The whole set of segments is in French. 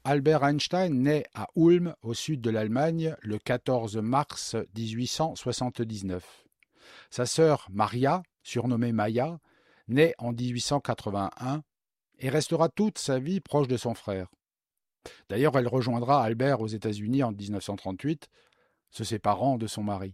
Albert Einstein naît à Ulm, au sud de l'Allemagne, le 14 mars 1879. Sa sœur Maria, surnommée Maya, naît en 1881 et restera toute sa vie proche de son frère. D'ailleurs, elle rejoindra Albert aux États-Unis en 1938, se séparant de son mari.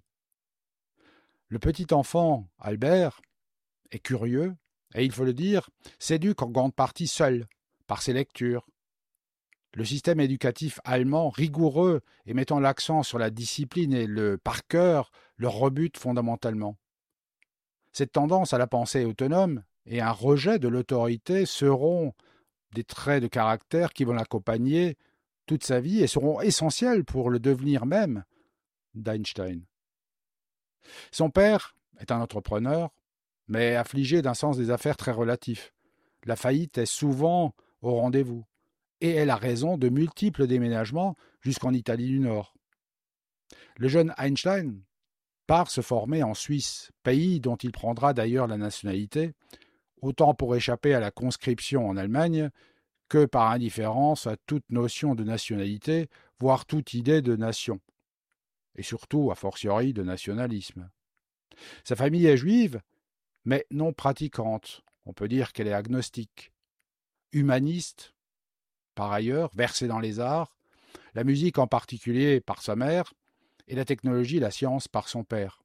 Le petit enfant, Albert, est curieux et, il faut le dire, s'éduque en grande partie seul, par ses lectures. Le système éducatif allemand, rigoureux et mettant l'accent sur la discipline et le par cœur, le rebute fondamentalement. Cette tendance à la pensée autonome et un rejet de l'autorité seront des traits de caractère qui vont l'accompagner toute sa vie et seront essentiels pour le devenir même d'Einstein. Son père est un entrepreneur, mais affligé d'un sens des affaires très relatif. La faillite est souvent au rendez-vous, et elle a raison de multiples déménagements jusqu'en Italie du Nord. Le jeune Einstein part se former en Suisse, pays dont il prendra d'ailleurs la nationalité, autant pour échapper à la conscription en Allemagne que par indifférence à toute notion de nationalité, voire toute idée de nation, et surtout, a fortiori, de nationalisme. Sa famille est juive, mais non pratiquante. On peut dire qu'elle est agnostique. Humaniste, par ailleurs, versée dans les arts, la musique en particulier par sa mère, et la technologie et la science par son père.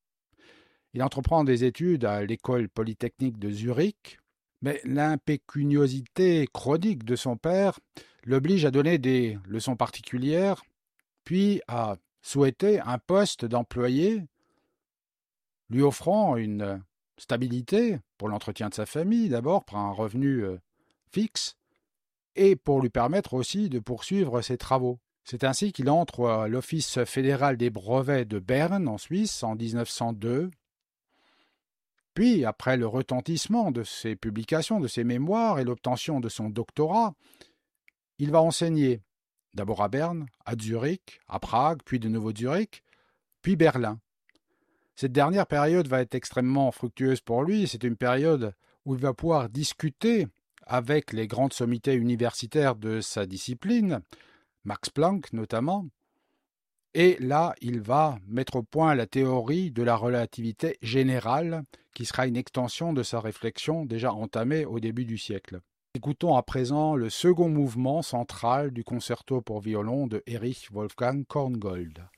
Il entreprend des études à l'école polytechnique de Zurich, mais l'impécuniosité chronique de son père l'oblige à donner des leçons particulières, puis à souhaiter un poste d'employé lui offrant une stabilité pour l'entretien de sa famille, d'abord par un revenu fixe, et pour lui permettre aussi de poursuivre ses travaux. C'est ainsi qu'il entre à l'Office fédéral des brevets de Berne, en Suisse, en 1902. Puis, après le retentissement de ses publications, de ses mémoires et l'obtention de son doctorat, il va enseigner, d'abord à Berne, à Zurich, à Prague, puis de nouveau Zurich, puis Berlin. Cette dernière période va être extrêmement fructueuse pour lui. C'est une période où il va pouvoir discuter avec les grandes sommités universitaires de sa discipline, Max Planck notamment, et là, il va mettre au point la théorie de la relativité générale, qui sera une extension de sa réflexion déjà entamée au début du siècle. Écoutons à présent le second mouvement central du concerto pour violon de Erich Wolfgang Korngold.